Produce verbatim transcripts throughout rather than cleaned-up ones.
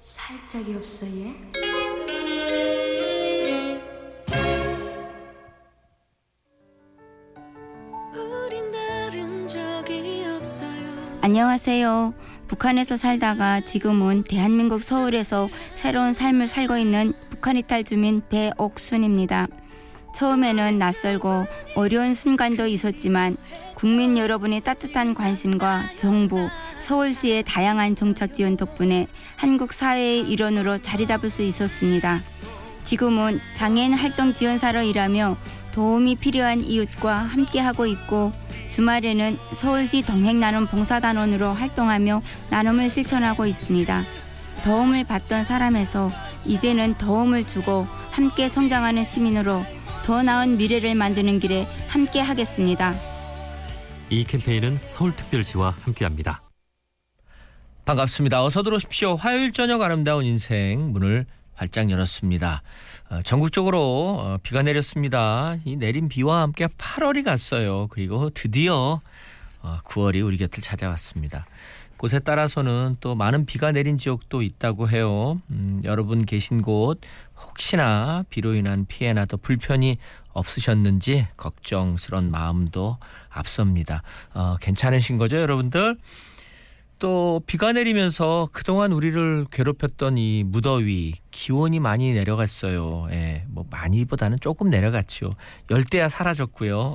살짝이 없어 얘. 안녕하세요. 북한에서 살다가 지금은 대한민국 서울에서 새로운 삶을 살고 있는 북한 이탈 주민 배옥순입니다. 처음에는 낯설고 어려운 순간도 있었지만 국민 여러분의 따뜻한 관심과 정부, 서울시의 다양한 정책 지원 덕분에 한국 사회의 일원으로 자리 잡을 수 있었습니다. 지금은 장애인 활동 지원사로 일하며 도움이 필요한 이웃과 함께하고 있고 주말에는 서울시 동행나눔 봉사단원으로 활동하며 나눔을 실천하고 있습니다. 도움을 받던 사람에서 이제는 도움을 주고 함께 성장하는 시민으로 더 나은 미래를 만드는 길에 함께 하겠습니다. 이 캠페인은 서울특별시와 함께합니다. 반갑습니다. 어서 들어오십시오. 화요일 저녁 아름다운 인생 문을 활짝 열었습니다. 어, 전국적으로 어, 비가 내렸습니다. 이 내린 비와 함께 팔월이 갔어요. 그리고 드디어 어, 구월이 우리 곁을 찾아왔습니다. 곳에 따라서는 또 많은 비가 내린 지역도 있다고 해요. 음, 여러분 계신 곳 혹시나 비로 인한 피해나 더 불편이 없으셨는지 걱정스러운 마음도 앞섭니다. 어, 괜찮으신 거죠, 여러분들? 또 비가 내리면서 그동안 우리를 괴롭혔던 이 무더위, 기온이 많이 내려갔어요. 예, 뭐 많이보다는 조금 내려갔죠. 열대야 사라졌고요.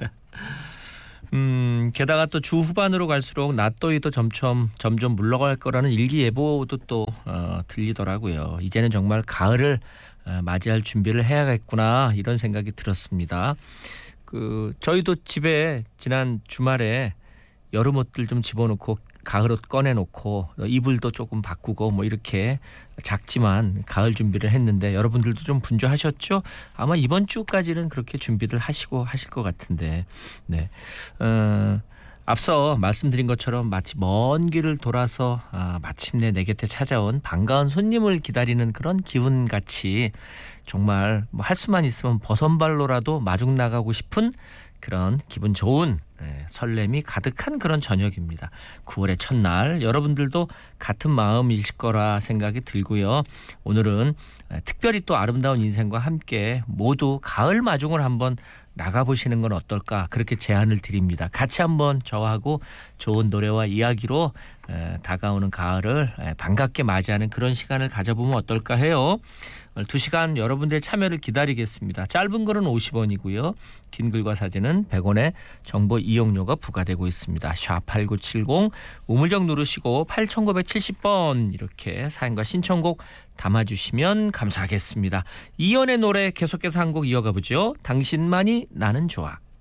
음, 게다가 또 주 후반으로 갈수록 낮더위도 점점 점점 물러갈 거라는 일기예보도 또 어, 들리더라고요. 이제는 정말 가을을 어, 맞이할 준비를 해야겠구나 이런 생각이 들었습니다. 그 저희도 집에 지난 주말에 여름 옷들 좀 집어넣고 가을 옷 꺼내놓고 이불도 조금 바꾸고 뭐 이렇게 작지만 가을 준비를 했는데 여러분들도 좀 분주하셨죠? 아마 이번 주까지는 그렇게 준비를 하시고 하실 것 같은데 네. 어, 앞서 말씀드린 것처럼 마치 먼 길을 돌아서 아, 마침내 내 곁에 찾아온 반가운 손님을 기다리는 그런 기분같이 정말 뭐 할 수만 있으면 버선발로라도 마중 나가고 싶은 그런 기분 좋은 네, 설렘이 가득한 그런 저녁입니다. 구월의 첫날 여러분들도 같은 마음이실 거라 생각이 들고요. 오늘은 특별히 또 아름다운 인생과 함께 모두 가을 마중을 한번 나가보시는 건 어떨까 그렇게 제안을 드립니다. 같이 한번 저하고 좋은 노래와 이야기로 에, 다가오는 가을을 에, 반갑게 맞이하는 그런 시간을 가져보면 어떨까 해요. 두 시간 여러분들의 참여를 기다리겠습니다. 짧은 글은 오십 원이고요. 긴 글과 사진은 백 원의 정보 이용료가 부과되고 있습니다. 샵 팔구칠공 우물정 누르시고 팔천구백칠십 번 이렇게 사연과 신청곡 담아주시면 감사하겠습니다. 이연의 노래 계속해서 한 곡 이어가 보죠. 당신만이 나는 좋아.